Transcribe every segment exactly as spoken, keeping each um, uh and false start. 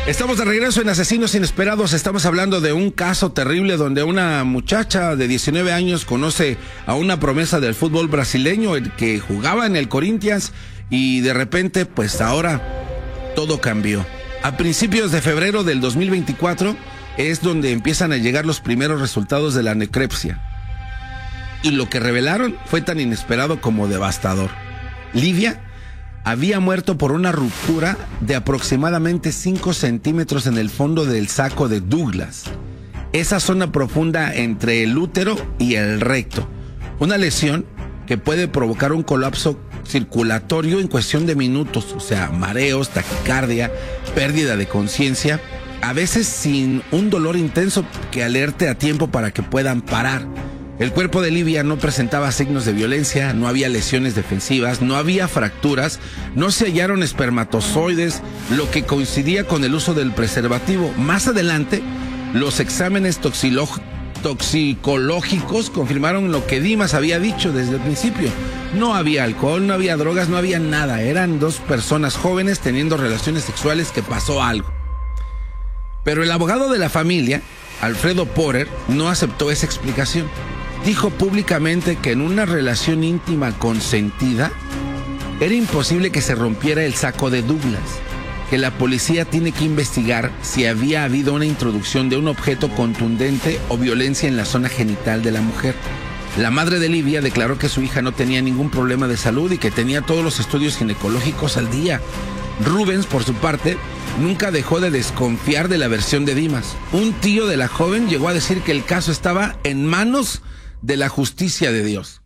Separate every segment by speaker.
Speaker 1: Estamos de regreso en Asesinos Inesperados. Estamos hablando de un caso terrible donde una muchacha de diecinueve años conoce a una promesa del fútbol brasileño, el que jugaba en el Corinthians, y de repente, pues ahora todo cambió. A principios de febrero del dos mil veinticuatro es donde empiezan a llegar los primeros resultados de la necropsia. Y lo que revelaron fue tan inesperado como devastador. Livia había muerto por una ruptura de aproximadamente cinco centímetros en el fondo del saco de Douglas, esa zona profunda entre el útero y el recto. Una lesión que puede provocar un colapso circulatorio en cuestión de minutos, o sea, mareos, taquicardia, pérdida de conciencia, a veces sin un dolor intenso que alerte a tiempo para que puedan parar. El cuerpo de Livia no presentaba signos de violencia, no había lesiones defensivas, no había fracturas, no se hallaron espermatozoides, lo que coincidía con el uso del preservativo. Más adelante, los exámenes toxilo- toxicológicos confirmaron lo que Dimas había dicho desde el principio. No había alcohol, no había drogas, no había nada. Eran dos personas jóvenes teniendo relaciones sexuales que pasó algo. Pero el abogado de la familia, Alfredo Porer, no aceptó esa explicación. Dijo públicamente que en una relación íntima consentida era imposible que se rompiera el saco de Douglas, que la policía tiene que investigar si había habido una introducción de un objeto contundente o violencia en la zona genital de la mujer. La madre de Livia declaró que su hija no tenía ningún problema de salud y que tenía todos los estudios ginecológicos al día. Rubens, por su parte, nunca dejó de desconfiar de la versión de Dimas. Un tío de la joven llegó a decir que el caso estaba en manos de la justicia de Dios.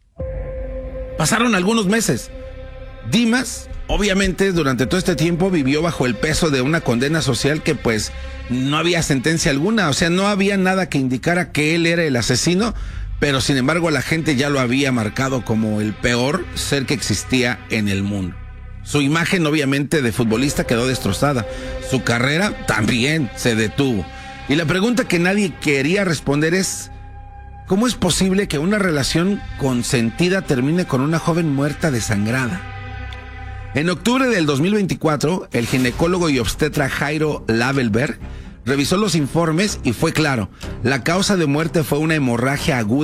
Speaker 1: Pasaron algunos meses. Dimas, obviamente, durante todo este tiempo vivió bajo el peso de una condena social que pues no había sentencia alguna, o sea, no había nada que indicara que él era el asesino, pero sin embargo la gente ya lo había marcado como el peor ser que existía en el mundo. Su imagen, obviamente, de futbolista quedó destrozada. Su carrera también se detuvo. Y la pregunta que nadie quería responder es: ¿cómo es posible que una relación consentida termine con una joven muerta desangrada? En octubre del dos mil veinticuatro, el ginecólogo y obstetra Jairo Lavelberg revisó los informes y fue claro: la causa de muerte fue una hemorragia aguda